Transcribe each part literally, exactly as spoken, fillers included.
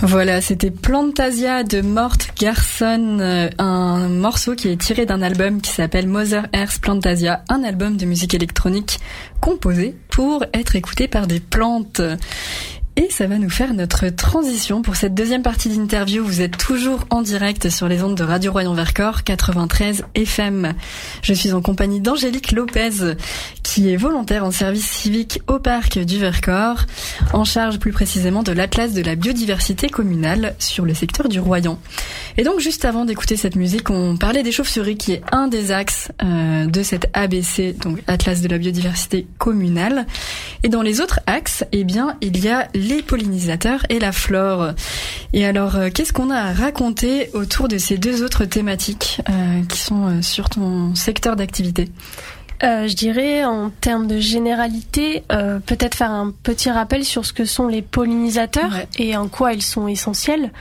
Voilà, c'était Plantasia de Mort Garson, un morceau qui est tiré d'un album qui s'appelle Mother Earth Plantasia, un album de musique électronique composé pour être écouté par des plantes. Et ça va nous faire notre transition pour cette deuxième partie d'interview. Vous êtes toujours en direct sur les ondes de Radio Royan-Vercors quatre-vingt-treize F M. Je suis en compagnie d'Angélique Lopez, qui est volontaire en service civique au parc du Vercors, en charge plus précisément de l'Atlas de la biodiversité communale sur le secteur du Royan. Et donc juste avant d'écouter cette musique, on parlait des chauves-souris, qui est un des axes euh, de cette A B C, donc Atlas de la biodiversité communale. Et dans les autres axes, eh bien, il y a les pollinisateurs et la flore. Et alors, euh, qu'est-ce qu'on a à raconter autour de ces deux autres thématiques euh, qui sont euh, sur ton secteur d'activité ? Euh, je dirais, en termes de généralité, euh, peut-être faire un petit rappel sur ce que sont les pollinisateurs, ouais, et en quoi ils sont essentiels.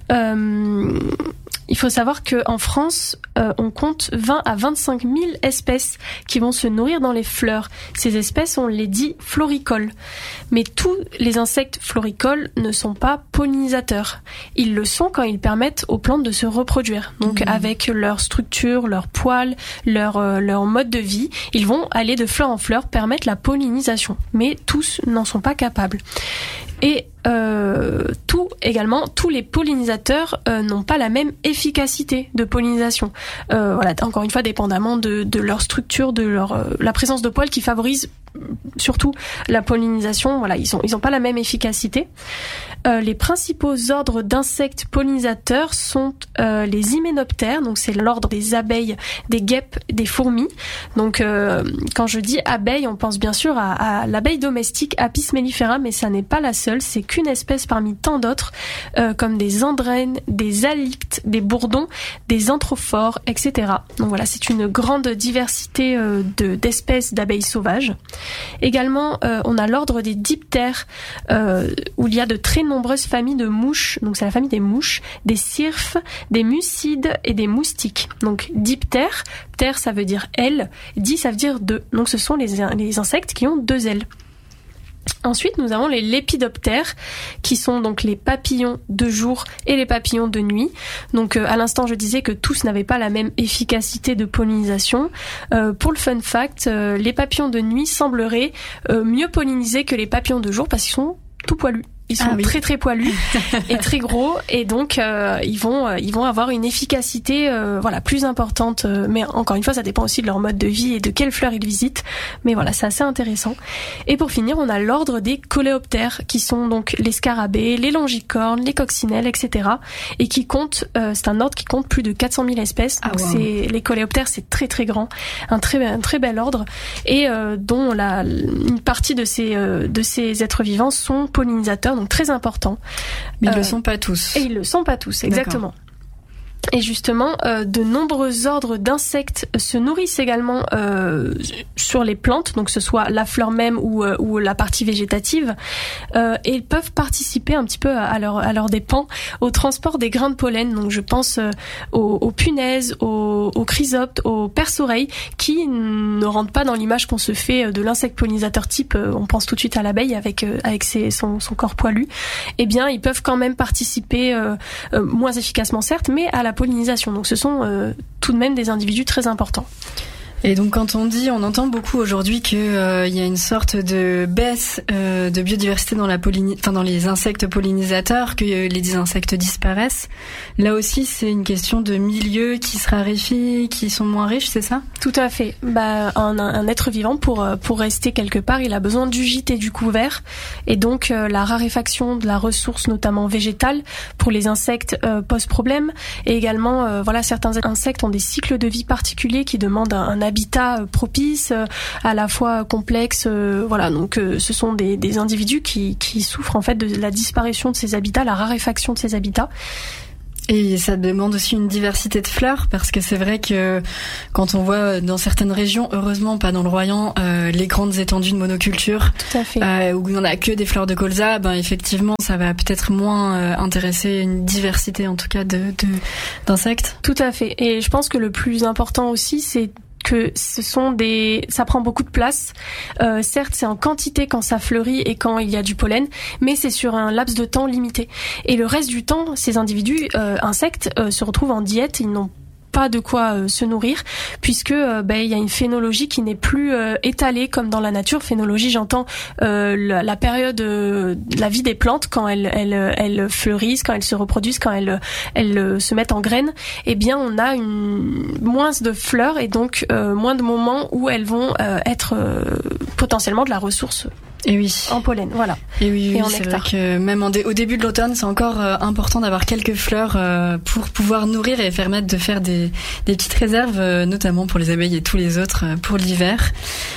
Euh, il faut savoir qu'en France, euh, on compte vingt à vingt-cinq mille espèces qui vont se nourrir dans les fleurs. Ces espèces, on les dit floricoles. Mais tous les insectes floricoles ne sont pas pollinisateurs. Ils le sont quand ils permettent aux plantes de se reproduire. Donc, mmh. avec leur structure, leur poils, leur, euh, leur mode de vie, ils vont aller de fleur en fleur, permettre la pollinisation. Mais tous n'en sont pas capables. Et euh, tout également, tous les pollinisateurs euh, n'ont pas la même efficacité de pollinisation. Euh, voilà, encore une fois, dépendamment de, de leur structure, de leur euh, la présence de poils qui favorise surtout la pollinisation. Voilà, ils ont ils ont pas la même efficacité. Euh, les principaux ordres d'insectes pollinisateurs sont euh, les hyménoptères, donc c'est l'ordre des abeilles, des guêpes, des fourmis. Donc euh, quand je dis abeille, on pense bien sûr à, à l'abeille domestique Apis mellifera, mais ça n'est pas la seule, c'est qu'une espèce parmi tant d'autres, euh, comme des andrènes, des halictes, des bourdons, des anthrophores, et cetera. Donc voilà, c'est une grande diversité euh, de, d'espèces d'abeilles sauvages. Également, euh, on a l'ordre des diptères, euh, où il y a de très nombreuses familles de mouches. Donc c'est la famille des mouches, des cirphes, des mucides et des moustiques. Donc diptères, ptère ça veut dire aile, di ça veut dire deux. Donc ce sont les, les insectes qui ont deux ailes. Ensuite, nous avons les lépidoptères, qui sont donc les papillons de jour et les papillons de nuit. Donc, euh, à l'instant, je disais que tous n'avaient pas la même efficacité de pollinisation. Euh, pour le fun fact, euh, les papillons de nuit sembleraient euh, mieux polliniser que les papillons de jour parce qu'ils sont tout poilus. Ils sont ah, oui. très très poilus et très gros, et donc euh, ils vont euh, ils vont avoir une efficacité euh, voilà plus importante. Euh, mais encore une fois, ça dépend aussi de leur mode de vie et de quelles fleurs ils visitent. Mais voilà, c'est assez intéressant. Et pour finir, on a l'ordre des coléoptères, qui sont donc les scarabées, les longicornes, les coccinelles, et cetera. Et qui comptent, euh, c'est un ordre qui compte plus de quatre cent mille espèces. Donc ah, wow. c'est les coléoptères, c'est très très grand, un très un très bel ordre, et euh, dont la une partie de ces euh, de ces êtres vivants sont pollinisateurs. Donc très important. Mais ils euh, le sont pas tous. Et ils le sont pas tous, exactement. D'accord. Et justement, euh, de nombreux ordres d'insectes se nourrissent également euh, sur les plantes, donc que ce soit la fleur même ou, euh, ou la partie végétative, euh, et ils peuvent participer un petit peu à, à leur à leur dépens au transport des grains de pollen. Donc je pense euh, aux, aux punaises, aux, aux chrysoptes, aux perce-oreilles, qui ne rentrent pas dans l'image qu'on se fait de l'insecte pollinisateur type. Euh, on pense tout de suite à l'abeille avec euh, avec ses, son, son corps poilu. Eh bien, ils peuvent quand même participer euh, euh, moins efficacement certes, mais à la pollinisation. Donc ce sont euh, tout de même des individus très importants. Et donc quand on dit, on entend beaucoup aujourd'hui qu'il euh, y a une sorte de baisse euh, de biodiversité dans la pollini- enfin dans les insectes pollinisateurs, que euh, les insectes disparaissent. Là aussi, c'est une question de milieux qui se raréfient, qui sont moins riches, c'est ça ? Tout à fait. Bah un, un être vivant, pour pour rester quelque part, il a besoin du gîte et du couvert, et donc euh, la raréfaction de la ressource, notamment végétale, pour les insectes euh, pose problème. Et également, euh, voilà, certains insectes ont des cycles de vie particuliers qui demandent un, un habitat propice, à la fois complexe, euh, voilà. Donc, euh, ce sont des, des individus qui, qui souffrent en fait de la disparition de ces habitats, la raréfaction de ces habitats. Et ça demande aussi une diversité de fleurs, parce que c'est vrai que quand on voit dans certaines régions, heureusement pas dans le Royan, euh, les grandes étendues de monoculture, tout à fait, euh, où il n'y en a que des fleurs de colza, ben effectivement ça va peut-être moins euh, intéresser une diversité en tout cas de, de d'insectes. Tout à fait. Et je pense que le plus important aussi, c'est puisque ce sont des, ça prend beaucoup de place. Euh, certes, c'est en quantité quand ça fleurit et quand il y a du pollen, mais c'est sur un laps de temps limité. Et le reste du temps, ces individus euh, insectes euh, se retrouvent en diète, ils n'ont pas de quoi euh, se nourrir, puisque euh, ben, il y a une phénologie qui n'est plus euh, étalée comme dans la nature. Phénologie, j'entends euh, la, la période euh, de la vie des plantes, quand elles, elles, elles fleurissent, quand elles se reproduisent, quand elles, elles se mettent en graines. Eh bien, on a une moins de fleurs et donc euh, moins de moments où elles vont euh, être euh, potentiellement de la ressource. Et oui. En pollen, voilà. Et oui, et oui c'est vrai que même en dé- au début de l'automne, c'est encore euh, important d'avoir quelques fleurs euh, pour pouvoir nourrir et permettre de faire des, des petites réserves, euh, notamment pour les abeilles et tous les autres euh, pour l'hiver.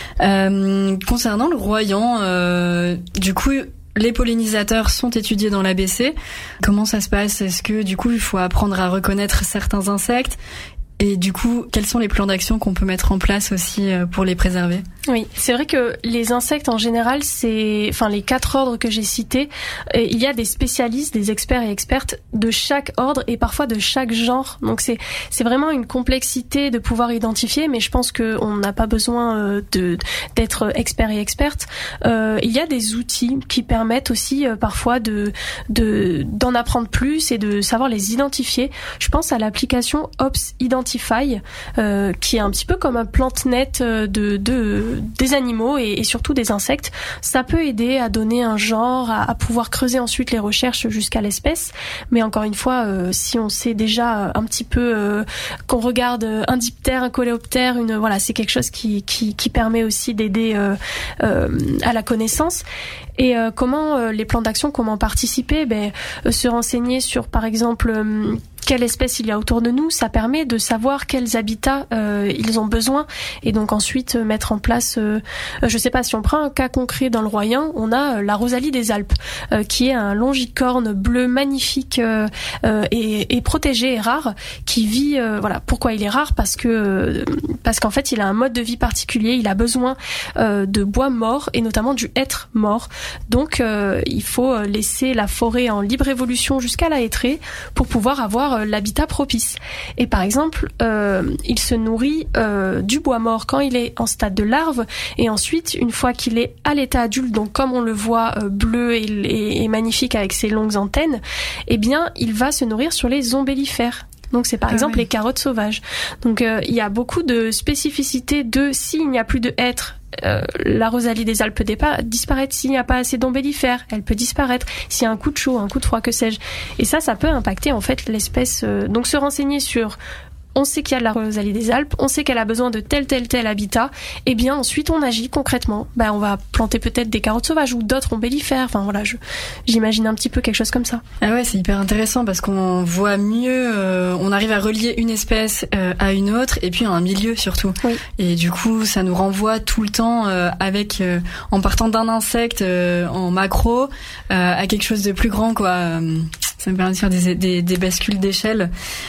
Euh, concernant le royan, euh, du coup, les pollinisateurs sont étudiés dans l'A B C. Comment ça se passe ? Est-ce que du coup, il faut apprendre à reconnaître certains insectes ? Et du coup, quels sont les plans d'action qu'on peut mettre en place aussi pour les préserver ? Oui, c'est vrai que les insectes en général, c'est, enfin les quatre ordres que j'ai cités, il y a des spécialistes, des experts et expertes de chaque ordre et parfois de chaque genre. Donc c'est c'est vraiment une complexité de pouvoir identifier, mais je pense que on n'a pas besoin de d'être expert et experte. Euh, il y a des outils qui permettent aussi euh, parfois de de d'en apprendre plus et de savoir les identifier. Je pense à l'application Ops Identify, euh, qui est un petit peu comme un PlanteNet de de des animaux et, et surtout des insectes. Ça peut aider à donner un genre, à, à pouvoir creuser ensuite les recherches jusqu'à l'espèce. Mais encore une fois, euh, si on sait déjà un petit peu euh, qu'on regarde un diptère, un coléoptère, une voilà, c'est quelque chose qui qui, qui permet aussi d'aider euh, euh, à la connaissance. Et euh, comment euh, les plans d'action, comment participer ? Ben euh, se renseigner sur par exemple euh, quelle espèce il y a autour de nous, ça permet de savoir quels habitats euh, ils ont besoin et donc ensuite euh, mettre en place, euh, je sais pas, si on prend un cas concret dans le Royan, on a euh, la Rosalie des Alpes euh, qui est un longicorne bleu magnifique euh, euh, et, et protégé et rare qui vit, euh, voilà, pourquoi il est rare ? Parce que euh, parce qu'en fait il a un mode de vie particulier, il a besoin euh, de bois mort et notamment du hêtre mort, donc euh, il faut laisser la forêt en libre évolution jusqu'à la hêtrée pour pouvoir avoir l'habitat propice. Et par exemple, euh, il se nourrit euh, du bois mort quand il est en stade de larve, et ensuite, une fois qu'il est à l'état adulte, donc comme on le voit euh, bleu et, et, et magnifique avec ses longues antennes, eh bien, il va se nourrir sur les ombellifères. Donc c'est par ah exemple oui. les carottes sauvages. Donc euh, il y a beaucoup de spécificités de s'il n'y a plus de hêtre, Euh, la Rosalie des Alpes peut dépa- disparaître. S'il n'y a pas assez d'ombellifères, elle peut disparaître. S'il y a un coup de chaud, un coup de froid, que sais-je. Et ça, ça peut impacter en fait l'espèce. Euh, donc se renseigner sur... On sait qu'il y a de la Rosalie des Alpes, on sait qu'elle a besoin de tel, tel, tel habitat, et bien ensuite on agit concrètement. Ben, on va planter peut-être des carottes sauvages ou d'autres ombellifères, enfin voilà, je, j'imagine un petit peu quelque chose comme ça. Ah ouais, c'est hyper intéressant parce qu'on voit mieux, euh, on arrive à relier une espèce euh, à une autre, et puis à un milieu surtout. Oui. Et du coup, ça nous renvoie tout le temps euh, avec, euh, en partant d'un insecte euh, en macro euh, à quelque chose de plus grand, quoi. Ça me permet de faire des, des, des bascules d'échelle.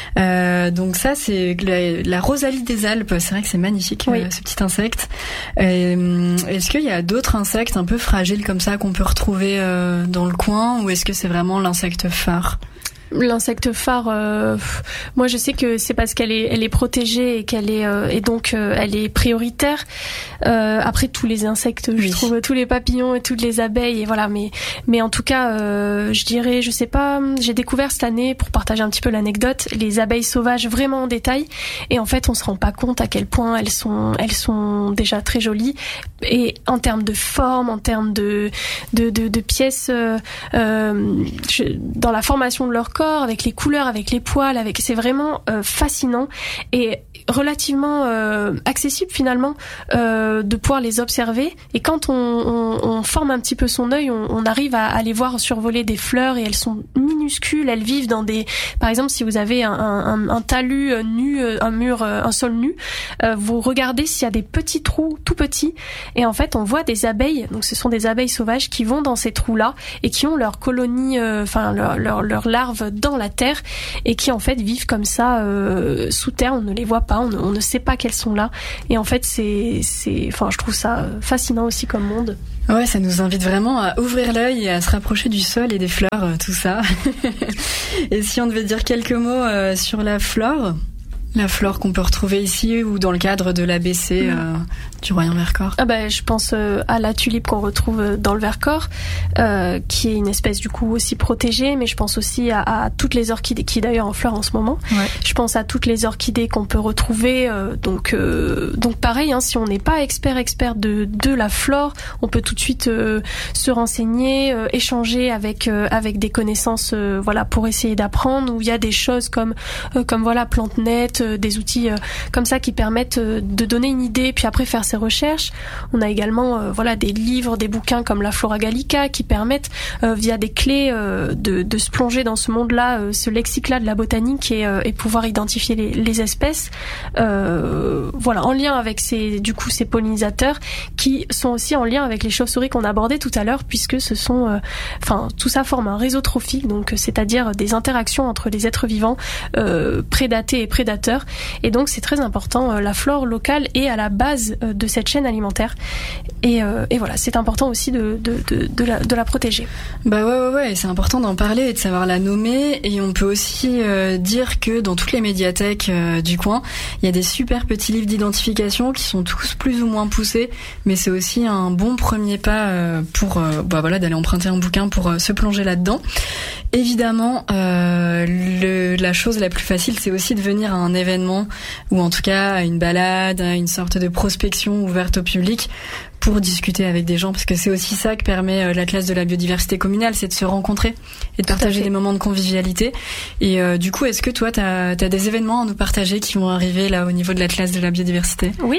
Euh, donc ça, c'est la, la Rosalie des Alpes. C'est vrai que c'est magnifique, oui. euh, ce petit insecte. Euh, est-ce qu'il y a d'autres insectes un peu fragiles comme ça qu'on peut retrouver euh, dans le coin, ou est-ce que c'est vraiment l'insecte phare ? L'insecte phare, euh, moi je sais que c'est parce qu'elle est, elle est protégée et qu'elle est, euh, et donc euh, elle est prioritaire. Euh, après tous les insectes, je oui. trouve tous les papillons et toutes les abeilles et voilà. Mais, mais en tout cas, euh, je dirais, je sais pas, j'ai découvert cette année, pour partager un petit peu l'anecdote, les abeilles sauvages vraiment en détail. Et en fait, on se rend pas compte à quel point elles sont, elles sont déjà très jolies. Et en termes de forme, en termes de, de, de, de pièces, euh, euh, je, dans la formation de leur corps, avec les couleurs, avec les poils, avec c'est vraiment euh, fascinant et relativement euh, accessible finalement euh, de pouvoir les observer. Et quand on, on, on forme un petit peu son œil, on, on arrive à, à les voir survoler des fleurs et elles sont minuscules. Elles vivent dans des, par exemple, si vous avez un, un, un talus nu, un mur, un sol nu, euh, vous regardez s'il y a des petits trous tout petits et en fait on voit des abeilles. Donc ce sont des abeilles sauvages qui vont dans ces trous là et qui ont leur colonie, enfin euh, leur, leur leur larve dans la terre et qui en fait vivent comme ça euh, sous terre. On ne les voit pas, on ne, on ne sait pas qu'elles sont là et en fait c'est c'est enfin je trouve ça fascinant aussi comme monde. Ouais, ça nous invite vraiment à ouvrir l'œil et à se rapprocher du sol et des fleurs, tout ça. Et si on devait dire quelques mots euh, sur la flore, La flore qu'on peut retrouver ici ou dans le cadre de l'A B C mmh. euh, du Royan Vercors. Ah bah, je pense euh, à la tulipe qu'on retrouve dans le Vercors, euh, qui est une espèce du coup aussi protégée, mais je pense aussi à, à toutes les orchidées, qui est d'ailleurs en fleurs en ce moment. Ouais. Je pense à toutes les orchidées qu'on peut retrouver. Euh, donc, euh, donc pareil, hein, si on n'est pas expert expert de, de la flore, on peut tout de suite euh, se renseigner, euh, échanger avec euh, avec des connaissances, euh, voilà, pour essayer d'apprendre. Où il y a des choses comme euh, comme voilà PlanteNet, des outils euh, comme ça qui permettent euh, de donner une idée puis après faire ses recherches. On a également euh, voilà des livres, des bouquins comme la Flora Gallica qui permettent euh, via des clés euh, de, de se plonger dans ce monde-là, euh, ce lexique-là de la botanique et, euh, et pouvoir identifier les, les espèces. Euh, voilà, en lien avec ces du coup ces pollinisateurs qui sont aussi en lien avec les chauves-souris qu'on abordait tout à l'heure puisque ce sont, enfin euh, tout ça forme un réseau trophique, donc c'est-à-dire des interactions entre les êtres vivants euh, prédatés et prédateurs. Et donc c'est très important, euh, la flore locale est à la base euh, de cette chaîne alimentaire et, euh, et voilà, c'est important aussi de, de, de, de, la, de la protéger. Bah ouais ouais ouais, c'est important d'en parler et de savoir la nommer. Et on peut aussi euh, dire que dans toutes les médiathèques euh, du coin, il y a des super petits livres d'identification qui sont tous plus ou moins poussés, mais c'est aussi un bon premier pas euh, pour euh, bah voilà, d'aller emprunter un bouquin pour euh, se plonger là-dedans. Évidemment, euh, le, la chose la plus facile, c'est aussi de venir à un événement ou en tout cas à une balade, à une sorte de prospection ouverte au public pour discuter avec des gens, parce que c'est aussi ça que permet l'Atlas de la biodiversité communale, c'est de se rencontrer et de partager des moments de convivialité. Et euh, du coup, est-ce que toi, t'as, t'as des événements à nous partager qui vont arriver là au niveau de l'Atlas de la biodiversité ? Oui,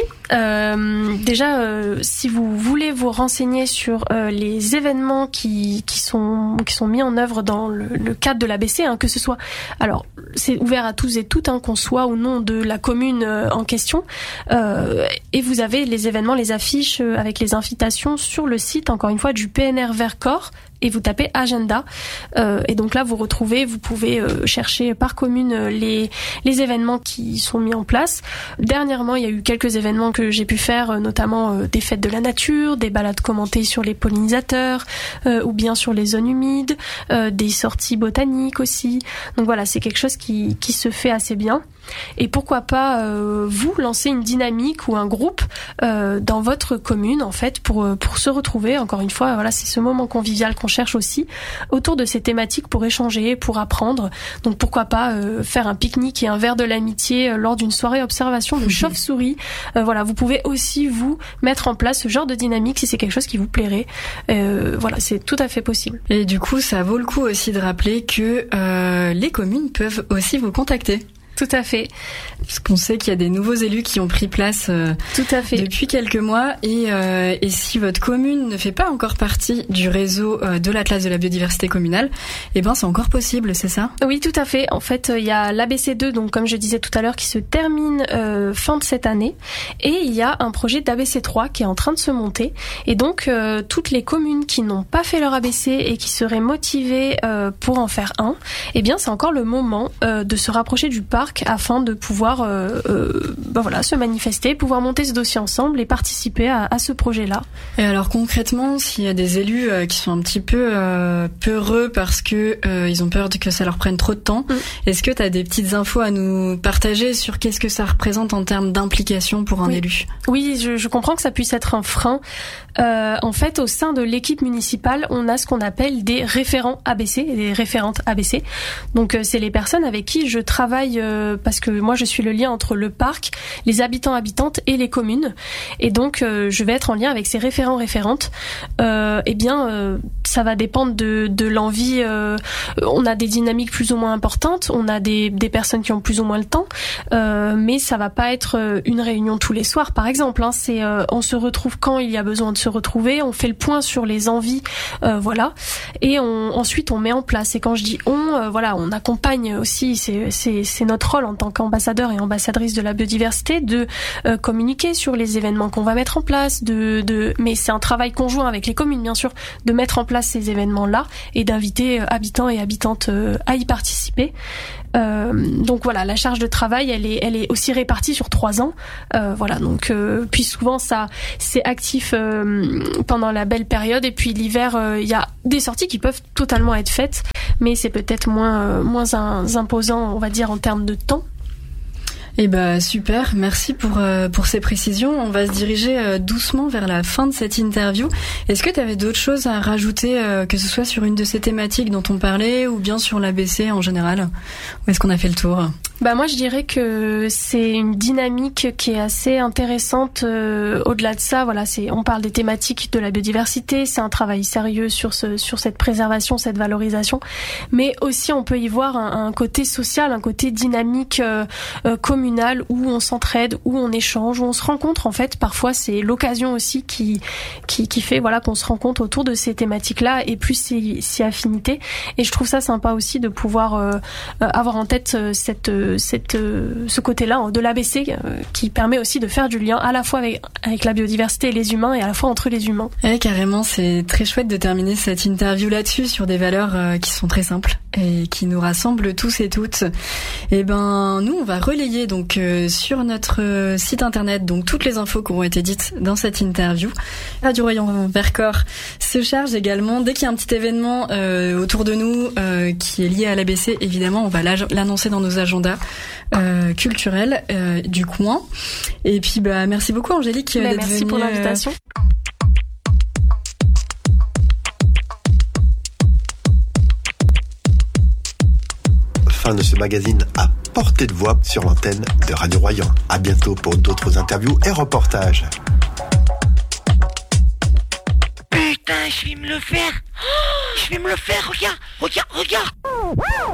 euh, déjà, euh, si vous voulez vous renseigner sur euh, les événements qui qui sont qui sont mis en œuvre dans le, le cadre de l'A B C, hein, que ce soit, alors c'est ouvert à tous et toutes, hein, qu'on soit ou non de la commune euh, en question, euh, et vous avez les événements, les affiches euh, avec les invitations sur le site, encore une fois, du P N R Vercors, et vous tapez agenda, euh, et donc là vous retrouvez, vous pouvez euh, chercher par commune euh, les les événements qui sont mis en place. Dernièrement, il y a eu quelques événements que j'ai pu faire, euh, notamment euh, des fêtes de la nature, des balades commentées sur les pollinisateurs, euh, ou bien sur les zones humides, euh, des sorties botaniques aussi. Donc voilà, c'est quelque chose qui qui se fait assez bien. Et pourquoi pas euh, vous lancer une dynamique ou un groupe euh, dans votre commune, en fait, pour pour se retrouver. Encore une fois, voilà, c'est ce moment convivial qu'on cherche aussi autour de ces thématiques pour échanger, pour apprendre. Donc pourquoi pas euh, faire un pique-nique et un verre de l'amitié euh, lors d'une soirée observation de chauves-souris. Euh, voilà, vous pouvez aussi vous mettre en place ce genre de dynamique si c'est quelque chose qui vous plairait. Euh, voilà, c'est tout à fait possible. Et du coup, ça vaut le coup aussi de rappeler que euh, les communes peuvent aussi vous contacter. Tout à fait. Parce qu'on sait qu'il y a des nouveaux élus qui ont pris place euh, Tout à fait. depuis quelques mois. Et, euh, et si votre commune ne fait pas encore partie du réseau euh, de l'Atlas de la biodiversité communale, eh ben c'est encore possible, c'est ça ? Oui, tout à fait. En fait, il y a l'A B C deux, donc comme je disais tout à l'heure, qui se termine euh, fin de cette année. Et il y a un projet d'A B C trois qui est en train de se monter. Et donc, euh, toutes les communes qui n'ont pas fait leur A B C et qui seraient motivées euh, pour en faire un, eh bien c'est encore le moment euh, de se rapprocher du parc afin de pouvoir euh, euh, ben voilà, se manifester, pouvoir monter ce dossier ensemble et participer à, à ce projet-là. Et alors concrètement, s'il y a des élus euh, qui sont un petit peu euh, peureux parce que euh, ils ont peur que ça leur prenne trop de temps, mmh. est-ce que tu as des petites infos à nous partager sur qu'est-ce que ça représente en termes d'implication pour un oui. élu ? Oui, je, je comprends que ça puisse être un frein. Euh, en fait, au sein de l'équipe municipale, on a ce qu'on appelle des référents A B C, des référentes A B C. Donc, euh, c'est les personnes avec qui je travaille euh, parce que moi, je suis le lien entre le parc, les habitants, habitantes et les communes. Et donc, euh, je vais être en lien avec ces référents, référentes. Euh, eh bien, euh, ça va dépendre de, de l'envie. Euh, on a des dynamiques plus ou moins importantes. On a des, des personnes qui ont plus ou moins le temps. Euh, mais ça va pas être une réunion tous les soirs, par exemple. Hein. C'est, euh, on se retrouve quand il y a besoin de se retrouver. On fait le point sur les envies, euh, voilà. Et on, ensuite, on met en place. Et quand je dis on, euh, voilà, on accompagne aussi. C'est, c'est, c'est notre rôle en tant qu'ambassadeur et ambassadrice de la biodiversité de euh, communiquer sur les événements qu'on va mettre en place. De, de, mais c'est un travail conjoint avec les communes, bien sûr, de mettre en place ces événements-là et d'inviter euh, habitants et habitantes euh, à y participer. Euh, donc voilà, la charge de travail, elle est, elle est aussi répartie sur trois ans. Euh, voilà, donc euh, puis souvent ça, c'est actif euh, pendant la belle période et puis l'hiver, il euh, y a des sorties qui peuvent totalement être faites, mais c'est peut-être moins, euh, moins un, imposant, on va dire, en termes de temps. Eh ben super, merci pour euh, pour ces précisions. On va se diriger euh, doucement vers la fin de cette interview. Est-ce que tu avais d'autres choses à rajouter, euh, que ce soit sur une de ces thématiques dont on parlait ou bien sur l'A B C en général? Ou est-ce qu'on a fait le tour? Bah moi je dirais que c'est une dynamique qui est assez intéressante. Euh, au-delà de ça, voilà, c'est on parle des thématiques de la biodiversité, c'est un travail sérieux sur ce sur cette préservation, cette valorisation, mais aussi on peut y voir un, un côté social, un côté dynamique euh, euh, communal où on s'entraide, où on échange, où on se rencontre. En fait, parfois c'est l'occasion aussi qui qui qui fait voilà qu'on se rencontre autour de ces thématiques-là et plus si si affinité. Et je trouve ça sympa aussi de pouvoir euh, avoir en tête cette Cette, euh, ce côté-là de l'A B C euh, qui permet aussi de faire du lien à la fois avec, avec la biodiversité et les humains et à la fois entre les humains. Et carrément, c'est très chouette de terminer cette interview là-dessus sur des valeurs euh, qui sont très simples et qui nous rassemblent tous et toutes. Et ben nous on va relayer donc euh, sur notre euh, site internet donc toutes les infos qui auront été dites dans cette interview. Radio Royan Vercors se charge également dès qu'il y a un petit événement euh, autour de nous euh, qui est lié à l'A B C, évidemment on va l'annoncer dans nos agendas euh, culturels euh, du coin. Et puis bah merci beaucoup Angélique bah, d'être merci venue, pour l'invitation. Euh... Fin de ce magazine à portée de voix sur l'antenne de Radio Royan. À bientôt pour d'autres interviews et reportages. Putain, je vais me le faire. Oh, je vais me le faire, regarde, regarde, regarde.